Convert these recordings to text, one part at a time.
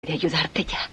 De ayudarte ya.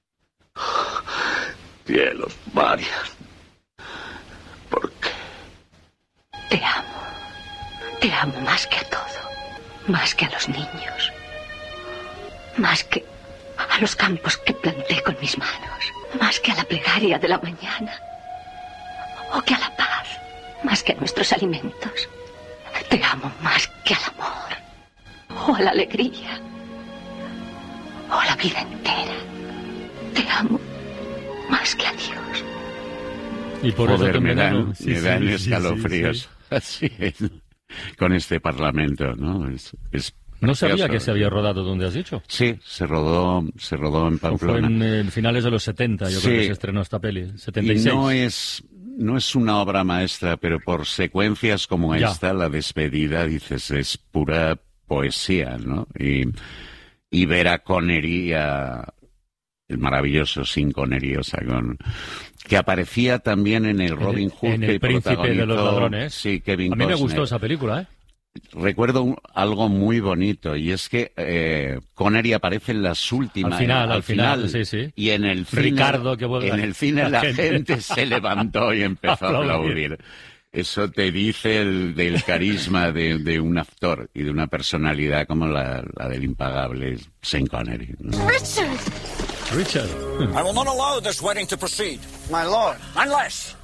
Cielos, Marian. ¿Por qué? Te amo. Te amo más que a todo. Más que a los niños. Más que a los campos que planté con mis manos. Más que a la plegaria de la mañana. O que a la paz. Más que a nuestros alimentos. Te amo más que al amor. O a la alegría. O a la vida entera. Te amo más que a Dios. Y por Joder, eso me dan sí, escalofríos. Así es. Con este Parlamento, ¿no? No sabía precioso. que se había rodado donde has dicho. Sí, se rodó en Fue Pamplona. en finales de los 70, yo creo que se estrenó esta peli. 76. Y no es una obra maestra, pero por secuencias como Ya. esta, la despedida, dices, es pura poesía, ¿no? Y ver a Connery, el maravilloso Sean Connery, o sea, que aparecía también en el Robin Hood. En El que Príncipe de los protagonizó, Ladrones. Sí, Kevin A mí me Costner. gustó esa película, ¿eh? Recuerdo algo muy bonito, y es que Connery aparece en las últimas. Al final, sí. Y en el cine, Ricardo, que vuelve. en el cine la gente se levantó y empezó a aplaudir. Eso te dice del carisma de un actor y de una personalidad como la del impagable Sean Connery, ¿no? Richard. I will not allow this wedding to proceed. My lord. Unless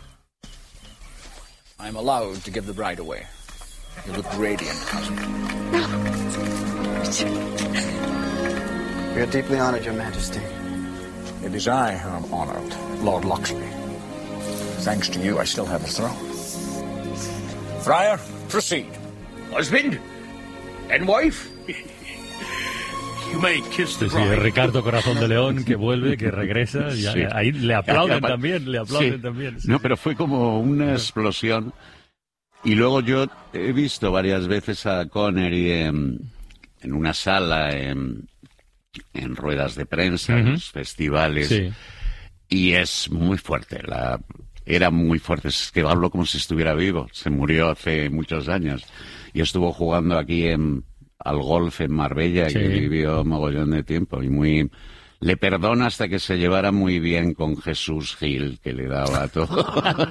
I am allowed to give the bride away. You look radiant, cousin. We are deeply honored, Your Majesty. It is I who am honored, Lord Luxby. Thanks to you, I still have the throne. Friar, proceed. Husband and wife, you may kiss the Sí, bride. Ricardo Corazón de León, que vuelve, que regresa. Y Sí. ahí le aplauden también, Sí. No, pero fue como una explosión. Y luego yo he visto varias veces a Connery en una sala, en ruedas de prensa, en los festivales, Sí. y es muy fuerte. Era muy fuerte. Es que hablo como si estuviera vivo. Se murió hace muchos años. Y estuvo jugando aquí al golf en Marbella, Sí. que vivió mogollón de tiempo. Y le perdona hasta que se llevara muy bien con Jesús Gil, que le daba todo.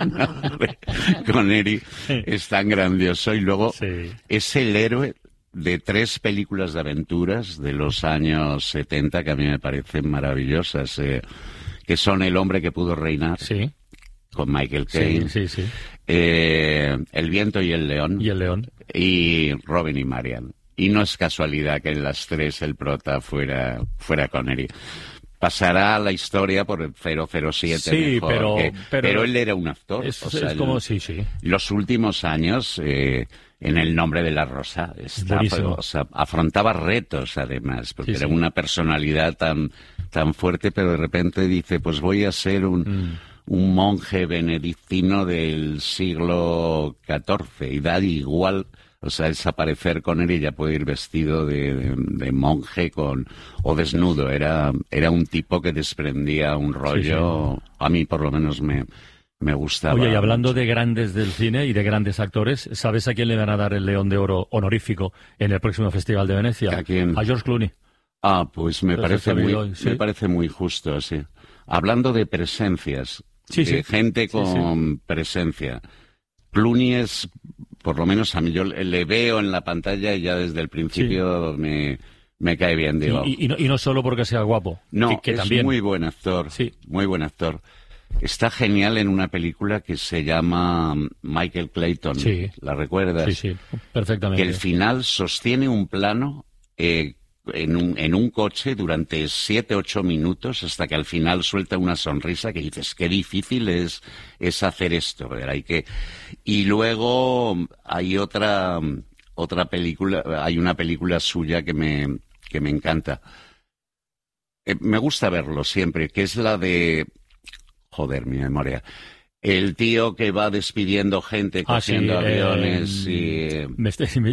Connery es tan grandioso. Y luego Sí. es el héroe de 3 películas de aventuras de los años 70 que a mí me parecen maravillosas, que son El hombre que pudo reinar, Sí, con Michael Caine, sí. El viento y el león, Y el león. y Robin y Marian. Y no es casualidad que en las 3 el prota fuera Connery. Pasará a la historia por el 007 Sí, mejor, pero él era un actor. Es o sea, como, sí. los últimos años, en El nombre de la rosa, Buenísimo. afrontaba retos además, porque Sí, era sí. una personalidad tan fuerte, pero de repente dice, pues voy a ser un monje benedictino del siglo XIV, y da igual. O sea, desaparecer con él y ya puede ir vestido de monje o desnudo. Era un tipo que desprendía un rollo, a mí por lo menos me gustaba. Oye, y hablando mucho. de grandes del cine y de grandes actores, ¿sabes a quién le van a dar el León de Oro honorífico en el próximo Festival de Venecia? ¿A quién? A George Clooney. Pues me Eso parece está bien hoy, ¿sí? me parece muy justo, sí. Hablando de presencias, Sí, de sí. gente Sí, con presencia. Clooney es, por lo menos a mí, yo le veo en la pantalla y ya desde el principio me cae bien, digo. Y no solo porque sea guapo, No, que es también. muy buen actor, Sí. muy buen actor. Está genial en una película que se llama Michael Clayton, Sí. ¿la recuerdas? Sí, perfectamente. Que el final sostiene un plano en un coche durante 7-8 minutos hasta que al final suelta una sonrisa que dices, qué difícil es hacer esto. ¿Verdad? Y luego hay otra película, hay una película suya que me encanta. Me gusta verlo siempre, que es la de... Joder, mi memoria. El tío que va despidiendo gente, cogiendo aviones y... me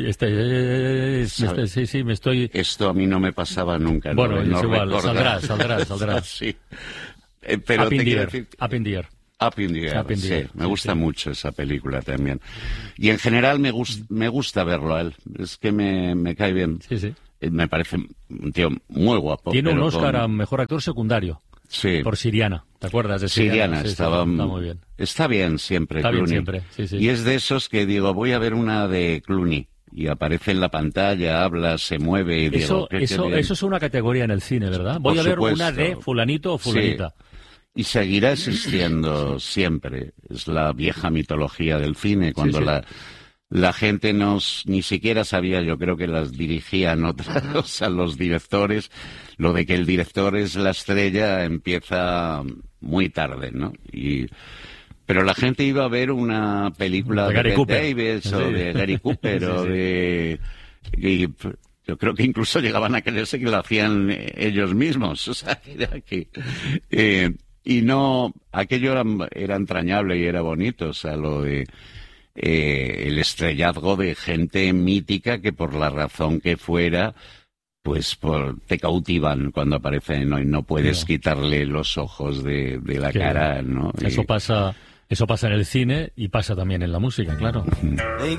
estoy... Esto a mí no me pasaba nunca. Bueno, no es igual, recordar. saldrá. Sí. Pero Up in te the quiero Air. decir... Up in the Air. Up in the Air, Up in the sí. Air, Me sí, gusta sí. mucho esa película también. Y en general me gusta verlo a él. Es que me cae bien. Sí. me parece un tío muy guapo. Tiene un pero Oscar a Mejor Actor Secundario. Sí. Por Siriana, ¿te acuerdas de Siriana? Sí, estaba está muy bien. Está bien siempre, Está bien Clooney. siempre, sí. Y es de esos que digo, voy a ver una de Clooney. Y aparece en la pantalla, habla, se mueve y digo... Eso es una categoría en el cine, ¿verdad? Voy Por a ver supuesto. una de fulanito o fulanita. Sí. Y seguirá existiendo siempre. Es la vieja mitología del cine, cuando Sí. la gente ni siquiera sabía, yo creo que las dirigían otros, a los directores. Lo de que el director es la estrella empieza muy tarde, ¿no? Pero la gente iba a ver una película de Gary Bette Cooper. Davis o Sí. de Gary Cooper Sí, o sí. de... y yo creo que incluso llegaban a creerse que lo hacían ellos mismos. O sea, era que... y no... Aquello era entrañable y era bonito. O sea, lo de... el estrellazgo de gente mítica que por la razón que fuera... pues te cautivan cuando aparecen, ¿no? Y no puedes quitarle los ojos de la cara, ¿no? Eso pasa en el cine y pasa también en la música, claro.